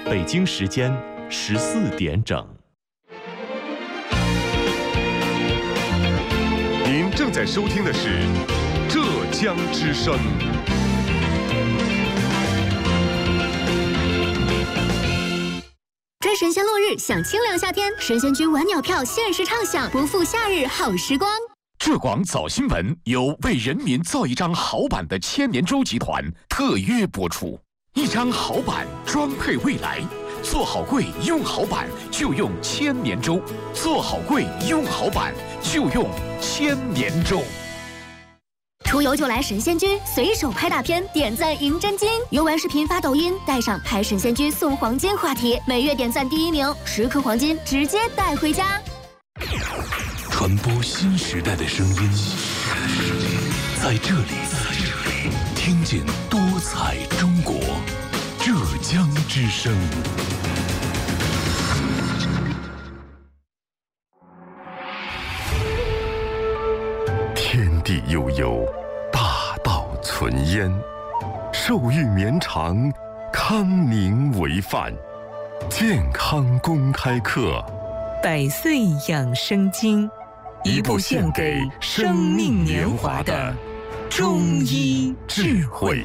北京时间14点整。 您正在收听的是浙江之声。 追神仙落日，享清凉夏天，神仙居晚鸟票限时畅享，不负夏日好时光。 浙广早新闻由为人民造一张好版的千年舟集团特约播出，一张好版装配未来，做好柜用好版就用千年舟，做好柜用好版就用千年舟。 出游就来神仙居，随手拍大片，点赞赢真金。游玩视频发抖音，带上拍神仙居送黄金话题，每月点赞第1名，10颗黄金直接带回家。 传播新时代的声音，在这里听见多彩中国，浙江之声。 天地悠悠，大道存焉，寿育绵长，康宁为范。健康公开课， 百岁养生经，一部献给生命年华的中医智慧。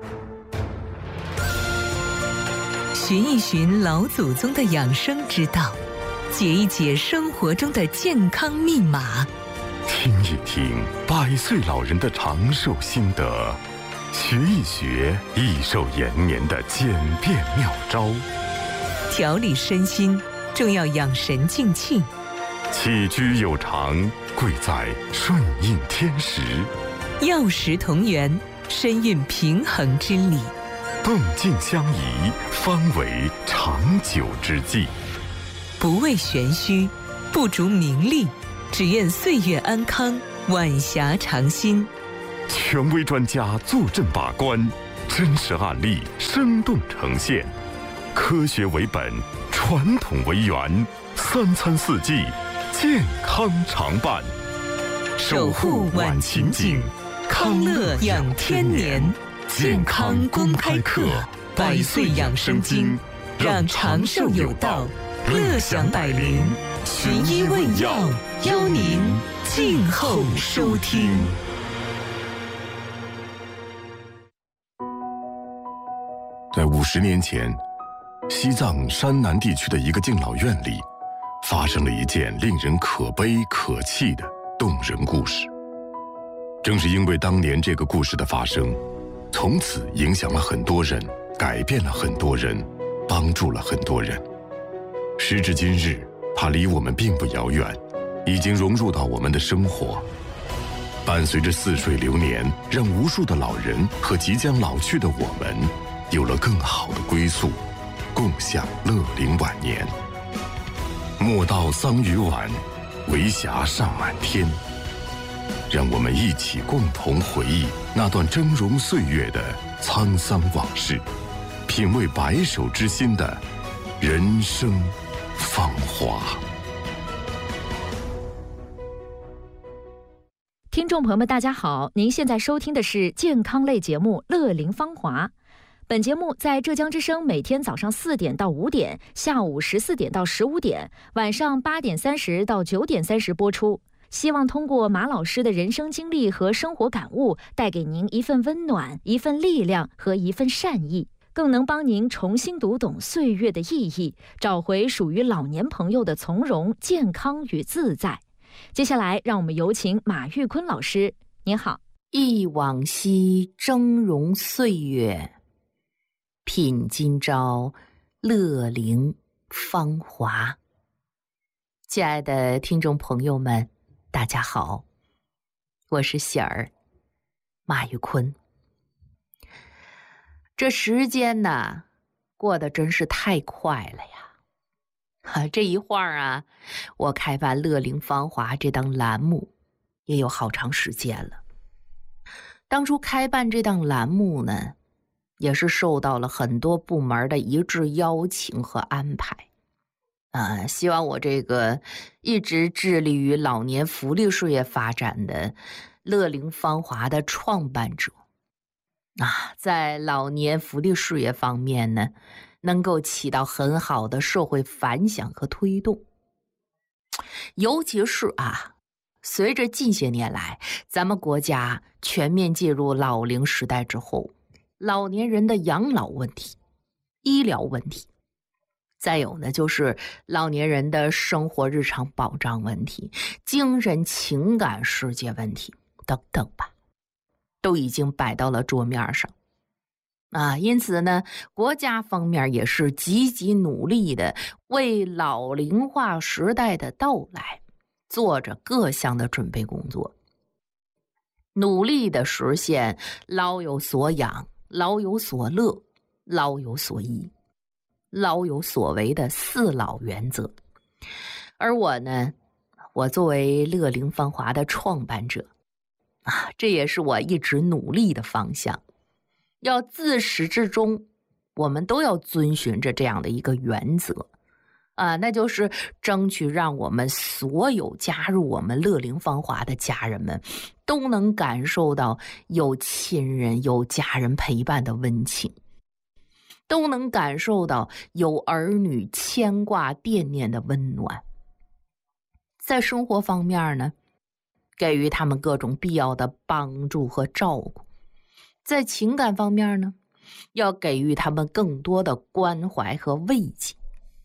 寻一寻老祖宗的养生之道，解一解生活中的健康密码， 听一听100岁老人的长寿心得，学一学益寿延年的简便妙招。 调理身心，重要养神静气。 起居有常，贵在顺应天时。 药食同源，身运平衡之理。 动静相宜，方为长久之计。 不为玄虚，不逐名利，只愿岁月安康，晚霞长新。 权威专家坐镇把关，真实案例生动呈现，科学为本，传统为源，3餐4季，健康常伴。 守护晚晴景，康乐养天年。健康公开课，100岁养生经，让长寿有道，乐享百龄。寻医问药，邀您静候收听。 在50年前，西藏山南地区的一个敬老院里，发生了一件令人可悲可泣的动人故事。正是因为当年这个故事的发生，从此影响了很多人，改变了很多人，帮助了很多人。时至今日，它离我们并不遥远，已经融入到我们的生活，伴随着似水流年，让无数的老人和即将老去的我们有了更好的归宿，共享乐龄晚年。莫道桑榆晚，为霞尚满天。让我们一起共同回忆那段峥嵘岁月的沧桑往事，品味白首之心的人生芳华。 听众朋友们大家好，您现在收听的是健康类节目《乐龄芳华》。本节目在浙江之声每天早上4点到5点，下午14点到15点，晚上8点30到9点30播出。希望通过马老师的人生经历和生活感悟，带给您一份温暖、一份力量和一份善意，更能帮您重新读懂岁月的意义，找回属于老年朋友的从容、健康与自在。接下来，让我们有请马玉坤老师。您好。 忆往昔峥嵘岁月，品今朝乐龄芳华。亲爱的听众朋友们，大家好，我是喜儿，马玉坤。这时间呢，过得真是太快了呀！这一会儿啊，我开办乐龄芳华这档栏目也有好长时间了。当初开办这档栏目呢，也是受到了很多部门的一致邀请和安排。希望我这个一直致力于老年福利事业发展的乐龄芳华的创办者在老年福利事业方面呢， 能够起到很好的社会反响和推动。尤其是随着近些年来咱们国家全面进入老龄时代之后，老年人的养老问题、医疗问题，再有呢就是老年人的生活日常保障问题、精神情感世界问题等等吧，都已经摆到了桌面上因此呢，国家方面也是积极努力的为老龄化时代的到来做着各项的准备工作，努力的实现老有所养、老有所乐、老有所依、老有所为的4老原则。而我呢，我作为乐龄芳华的创办者这也是我一直努力的方向。要自始至终，我们都要遵循着这样的一个原则那就是争取让我们所有加入我们乐龄芳华的家人们都能感受到有亲人、有家人陪伴的温情，都能感受到有儿女牵挂惦念的温暖。在生活方面呢，给予他们各种必要的帮助和照顾；在情感方面呢，要给予他们更多的关怀和慰藉。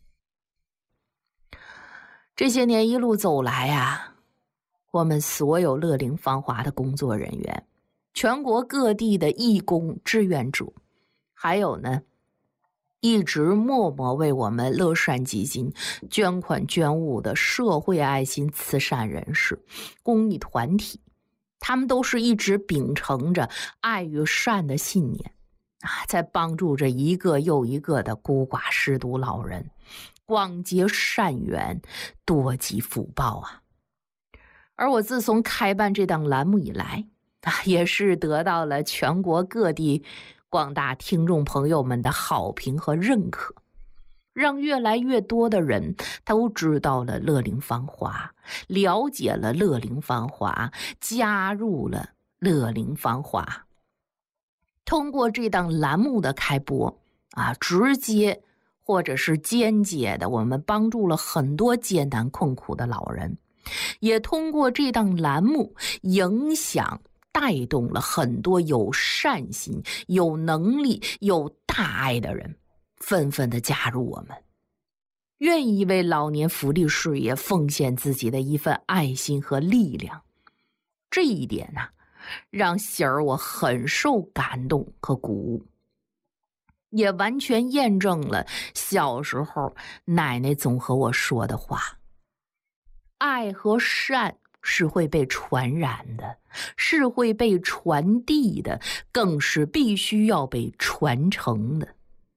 这些年一路走来我们所有乐龄芳华的工作人员、全国各地的义工志愿者，还有呢一直默默为我们乐善基金捐款捐物的社会爱心慈善人士、公益团体，他们都是一直秉承着爱与善的信念在帮助着一个又一个的孤寡失独老人广结善缘，多积福报而我自从开办这档栏目以来也是得到了全国各地广大听众朋友们的好评和认可，让越来越多的人都知道了乐龄芳华，了解了乐龄芳华，加入了乐龄芳华。通过这档栏目的开播直接或者是间接的，我们帮助了很多艰难困苦的老人，也通过这档栏目影响带动了很多有善心、有能力、有大爱的人纷纷的加入我们，愿意为老年福利事业奉献自己的一份爱心和力量。这一点让喜儿我很受感动和鼓舞，也完全验证了小时候奶奶总和我说的话：爱和善是会被传染的，是会被传递的，更是必须要被传承的。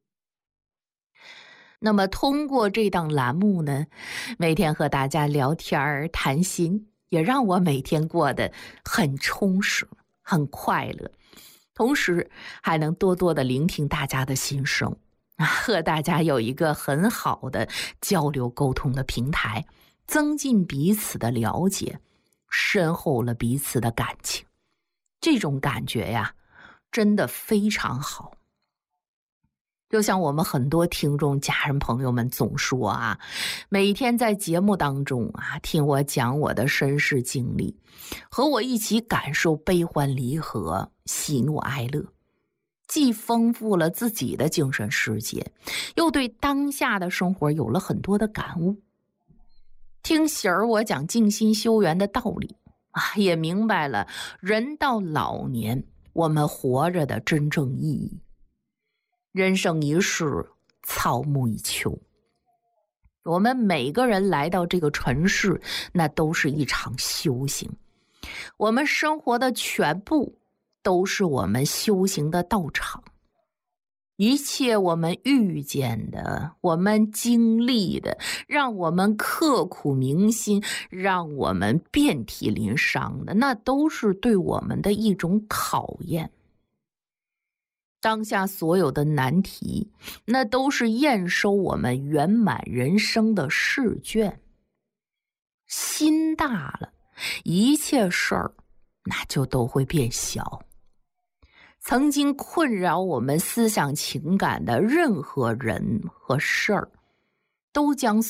那么通过这档栏目呢，每天和大家聊天谈心，也让我每天过得很充实、很快乐，同时还能多多的聆听大家的心声和大家有一个很好的交流沟通的平台，增进彼此的了解，深厚了彼此的感情。这种感觉真的非常好。就像我们很多听众家人朋友们总说每天在节目当中听我讲我的身世经历，和我一起感受悲欢离合、喜怒哀乐，既丰富了自己的精神世界，又对当下的生活有了很多的感悟。听喜儿我讲静心修缘的道理也明白了人到老年我们活着的真正意义。人生一世，草木一秋，我们每个人来到这个尘世，那都是一场修行。我们生活的全部都是我们修行的道场。一切我们遇见的，我们经历的，让我们刻苦铭心，让我们遍体鳞伤的，那都是对我们的一种考验。当下所有的难题，那都是验收我们圆满人生的试卷。心大了，一切事儿那就都会变小。 曾经困扰我们思想情感的任何人和事儿，都将